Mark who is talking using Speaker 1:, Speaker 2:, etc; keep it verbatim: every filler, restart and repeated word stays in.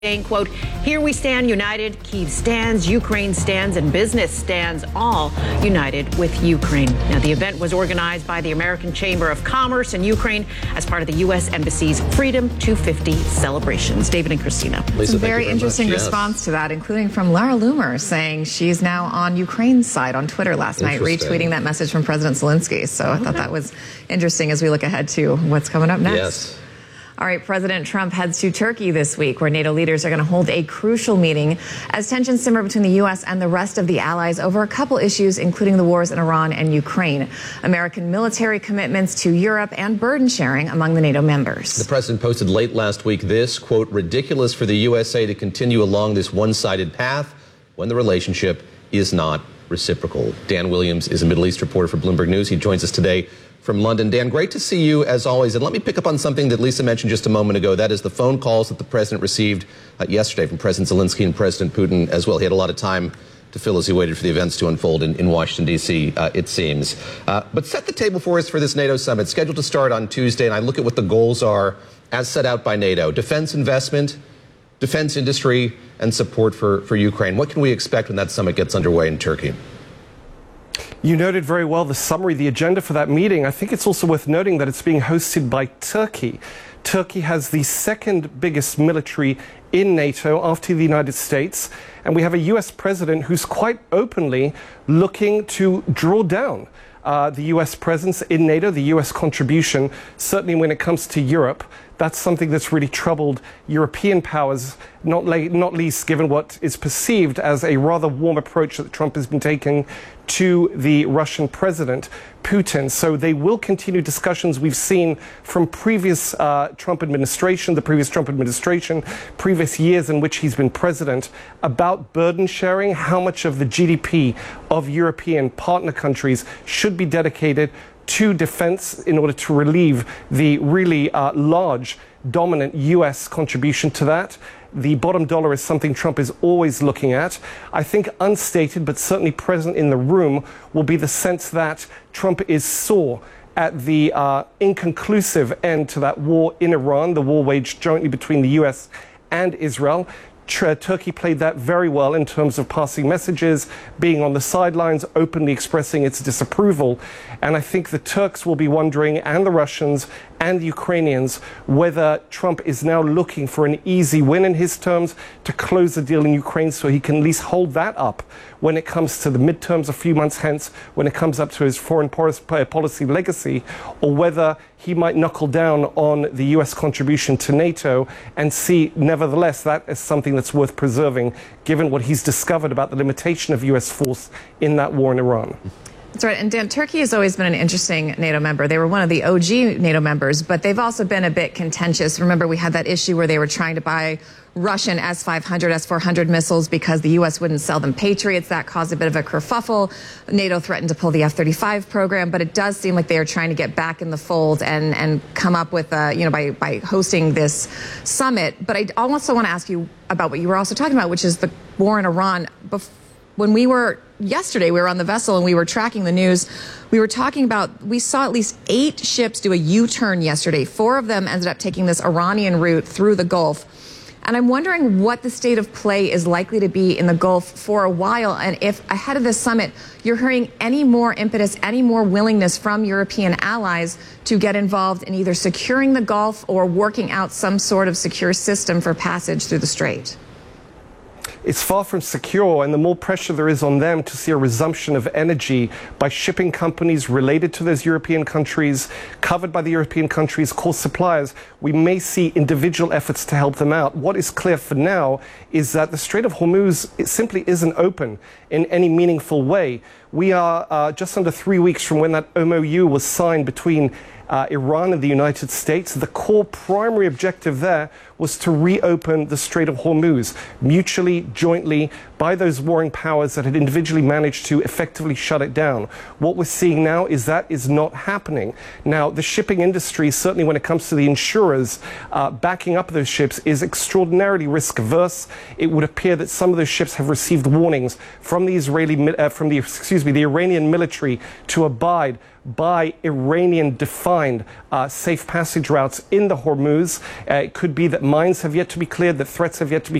Speaker 1: saying, quote, "Here we stand united, Kyiv stands, Ukraine stands, and business stands, all united with Ukraine." Now, the event was organized by the American Chamber of Commerce in Ukraine as part of the U S Embassy's Freedom two fifty celebrations. David and Christina.
Speaker 2: Lisa,
Speaker 3: Some very,
Speaker 2: very
Speaker 3: interesting
Speaker 2: much.
Speaker 3: response
Speaker 2: yes.
Speaker 3: to that, including from Lara Loomer saying she's now on Ukraine's side on Twitter last night, retweeting that message from President Zelensky. So I thought that was interesting as we look ahead to what's coming up next.
Speaker 2: Yes.
Speaker 3: All right, President Trump heads to Turkey this week, where NATO leaders are going to hold a crucial meeting as tensions simmer between the U S and the rest of the allies over a couple issues, including the wars in Iran and Ukraine, American military commitments to Europe, and burden sharing among the NATO members.
Speaker 2: The president posted late last week this, quote, "Ridiculous for the U S A to continue along this one-sided path when the relationship is not reciprocal." Dan Williams is a Middle East reporter for Bloomberg News. He joins us today from London. Dan, great to see you as always. And let me pick up on something that Lisa mentioned just a moment ago. That is the phone calls that the president received uh, yesterday from President Zelensky and President Putin as well. He had a lot of time to fill as he waited for the events to unfold in, in Washington, D C, uh, it seems. Uh, but set the table for us for this NATO summit, scheduled to start on Tuesday. And I look at what the goals are as set out by NATO. Defense investment, defense industry, and support for, for Ukraine. What can we expect when that summit gets underway in Turkey?
Speaker 4: You noted very well the summary, the agenda for that meeting. I think it's also worth noting that it's being hosted by Turkey. Turkey has the second biggest military in NATO after the United States. And we have a U S president who's quite openly looking to draw down uh, the U S presence in NATO, the U S contribution, certainly when it comes to Europe. That's something that's really troubled European powers, not, la- not least given what is perceived as a rather warm approach that Trump has been taking to the Russian president, Putin. So they will continue discussions we've seen from previous uh, Trump administration, the previous Trump administration, previous years in which he's been president, about burden sharing, how much of the G D P of European partner countries should be dedicated to defense in order to relieve the really uh, large, dominant U S contribution to that. The bottom dollar is something Trump is always looking at. I think unstated, but certainly present in the room, will be the sense that Trump is sore at the uh, inconclusive end to that war in Iran, the war waged jointly between the U S and Israel. Turkey played that very well in terms of passing messages, being on the sidelines, openly expressing its disapproval. And I think the Turks will be wondering, and the Russians and the Ukrainians, whether Trump is now looking for an easy win in his terms to close the deal in Ukraine so he can at least hold that up when it comes to the midterms a few months hence, when it comes up to his foreign policy legacy, or whether he might knuckle down on the U S contribution to NATO and see, nevertheless, that as something that's worth preserving, given what he's discovered about the limitation of U S force in that war in Iran.
Speaker 3: That's right. And Dan, Turkey has always been an interesting NATO member. They were one of the O G NATO members, but they've also been a bit contentious. Remember, we had that issue where they were trying to buy Russian S five hundred, S four hundred missiles because the U S wouldn't sell them Patriots. That caused a bit of a kerfuffle. NATO threatened to pull the F thirty-five program, but it does seem like they are trying to get back in the fold and, and come up with, uh, you know, by, by hosting this summit. But I also want to ask you about what you were also talking about, which is the war in Iran. Before When we were, yesterday, we were on the vessel and we were tracking the news. We were talking about, we saw at least eight ships do a U-turn yesterday. Four of them ended up taking this Iranian route through the Gulf. And I'm wondering what the state of play is likely to be in the Gulf for a while. And if ahead of this summit, you're hearing any more impetus, any more willingness from European allies to get involved in either securing the Gulf or working out some sort of secure system for passage through the strait.
Speaker 4: It's far from secure, and the more pressure there is on them to see a resumption of energy by shipping companies related to those European countries, covered by the European countries, core suppliers, we may see individual efforts to help them out. What is clear for now is that the Strait of Hormuz, it simply isn't open in any meaningful way. We are uh, just under three weeks from when that M O U was signed between Uh, Iran and the United States. The core primary objective there was to reopen the Strait of Hormuz, mutually, jointly, by those warring powers that had individually managed to effectively shut it down. What we're seeing now is that is not happening. Now, the shipping industry, certainly when it comes to the insurers uh, backing up those ships, is extraordinarily risk-averse. It would appear that some of those ships have received warnings from the Israeli, uh, from the, excuse excuse me, the Iranian military to abide by Iranian-defined uh, safe passage routes in the Hormuz. Uh, it could be that mines have yet to be cleared, that threats have yet to be